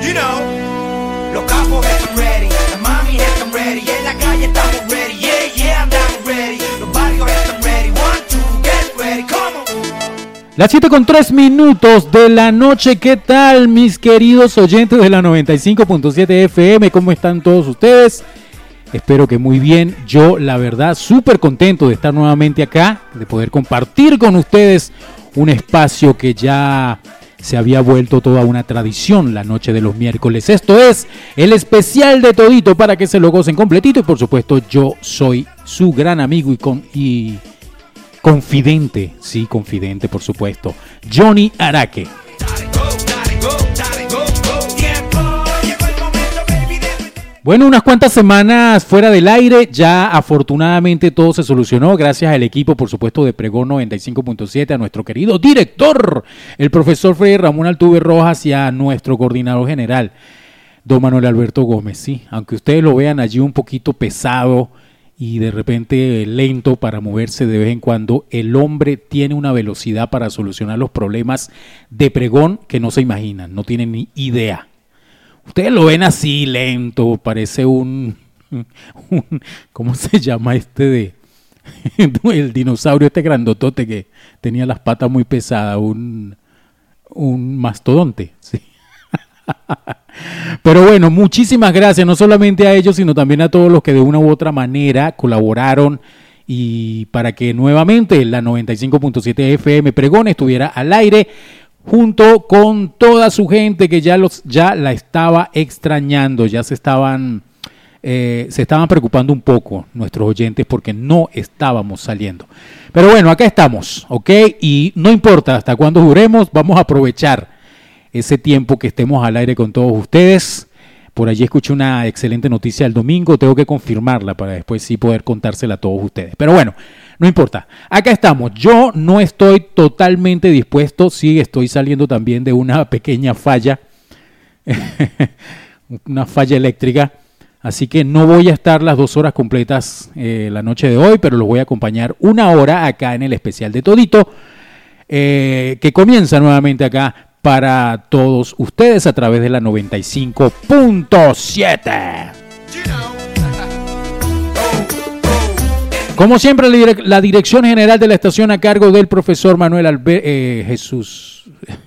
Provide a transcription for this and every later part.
You know, los capos están ready, las mami están ready, en la calle estamos ready, yeah, yeah, andamos ready, los barrios están ready, 1, 2, get ready, come on. Las 7:03 de la noche, ¿qué tal mis queridos oyentes de la 95.7 FM? ¿Cómo están todos ustedes? Espero que muy bien. Yo, la verdad, súper contento de estar nuevamente acá, de poder compartir con ustedes un espacio que ya se había vuelto toda una tradición la noche de los miércoles. Esto es el especial de Todito para que se lo gocen completito. Y por supuesto, yo soy su gran amigo y confidente, sí, confidente, por supuesto, Johnny Araque. Bueno, unas cuantas semanas fuera del aire, ya afortunadamente todo se solucionó gracias al equipo, por supuesto, de Pregón 95.7, a nuestro querido director, el profesor Freddy Ramón Altuve Rojas, y a nuestro coordinador general, don Manuel Alberto Gómez, sí, aunque ustedes lo vean allí un poquito pesado y de repente lento para moverse de vez en cuando, el hombre tiene una velocidad para solucionar los problemas de Pregón que no se imaginan, no tienen ni idea. Ustedes lo ven así lento, parece un ¿cómo se llama el dinosaurio grandotote que tenía las patas muy pesadas? Un mastodonte, sí. Pero bueno, muchísimas gracias, no solamente a ellos, sino también a todos los que de una u otra manera colaboraron y para que nuevamente la 95.7 FM Pregón estuviera al aire, junto con toda su gente que ya la estaba extrañando, ya se estaban preocupando un poco nuestros oyentes porque no estábamos saliendo. Pero bueno, acá estamos, ¿ok? Y no importa hasta cuándo duremos, vamos a aprovechar ese tiempo que estemos al aire con todos ustedes. Por allí escuché una excelente noticia el domingo, tengo que confirmarla para después sí poder contársela a todos ustedes. Pero bueno, no importa, acá estamos. Yo no estoy totalmente dispuesto, sí estoy saliendo también de una pequeña falla, una falla eléctrica, así que no voy a estar las 2 horas completas la noche de hoy, pero los voy a acompañar 1 hora acá en el especial de Todito, que comienza nuevamente acá para todos ustedes a través de la 95.7. Como siempre, la dirección general de la estación a cargo del profesor Manuel Jesús.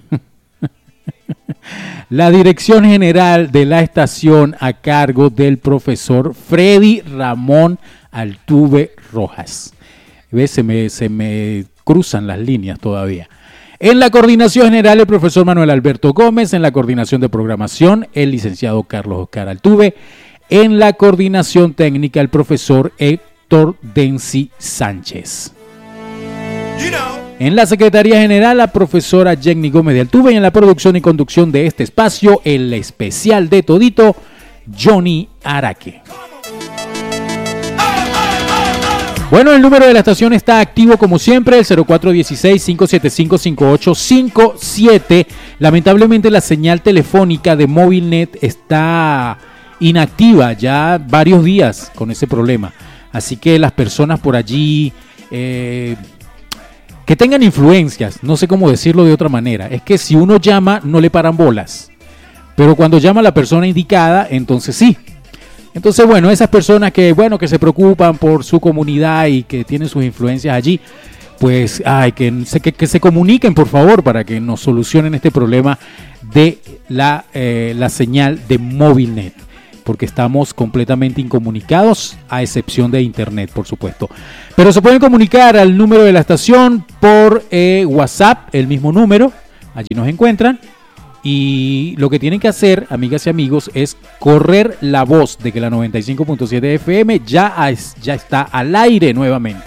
La dirección general de la estación a cargo del profesor Freddy Ramón Altuve Rojas. ¿Ves? Se me cruzan las líneas todavía. En la coordinación general, el profesor Manuel Alberto Gómez. En la coordinación de programación, el licenciado Carlos Oscar Altuve. En la coordinación técnica, el profesor Héctor Densi Sánchez. En la Secretaría General, la profesora Jenny Gómez de Altuve. Y en la producción y conducción de este espacio, el especial de Todito, Johnny Araque. Bueno, el número de la estación está activo como siempre, el 0416-575-5857. Lamentablemente la señal telefónica de Movilnet está inactiva ya varios días con ese problema. Así que las personas por allí que tengan influencias, no sé cómo decirlo de otra manera, es que si uno llama no le paran bolas, pero cuando llama a la persona indicada, entonces sí. Entonces, bueno, esas personas que se preocupan por su comunidad y que tienen sus influencias allí, pues que se comuniquen, por favor, para que nos solucionen este problema de la señal de Movilnet, porque estamos completamente incomunicados, a excepción de Internet, por supuesto. Pero se pueden comunicar al número de la estación por WhatsApp, el mismo número, allí nos encuentran. Y lo que tienen que hacer, amigas y amigos, es correr la voz de que la 95.7 FM ya está al aire nuevamente.